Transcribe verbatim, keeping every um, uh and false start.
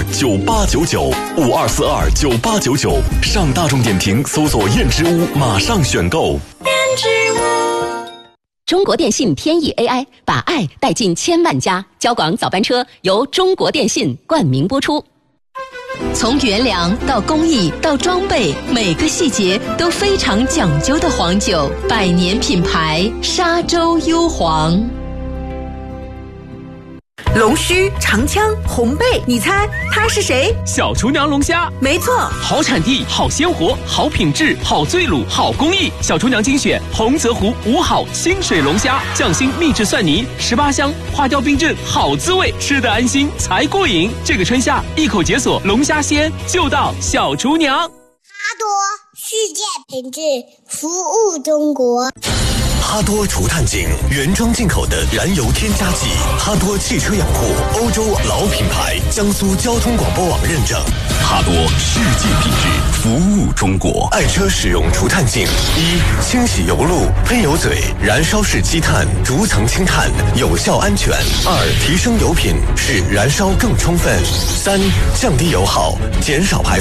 九八九九，五二四二九八九九，上大众点评搜索燕之屋，马上选购。 燕之屋。 中国电信天翼 A I 把爱带进千万家，交广早班车由中国电信冠名播出。从原粮到工艺到装备，每个细节都非常讲究的黄酒，百年品牌沙洲幽黄。 龙须、长枪、红背，你猜他是谁？ 小厨娘龙虾， 没错， 好产地、好鲜活、好品质、好醉卤、好工艺。小厨娘精选洪泽湖五好清水龙虾，匠心秘制蒜泥，十八香，花雕冰镇，好滋味，吃得安心才过瘾。这个春夏，一口解锁龙虾鲜，就到小厨娘。 哈多世界品质，服务中国。 哈多除碳井原装进口的燃油添加剂，哈多汽车养护欧洲老品牌，江苏交通广播网认证。哈多世界品质，服务中国。爱车使用除碳井：一、清洗油路、喷油嘴，燃烧式积碳，逐层清碳，有效安全；二、提升油品，使燃烧更充分；三、降低油耗，减少排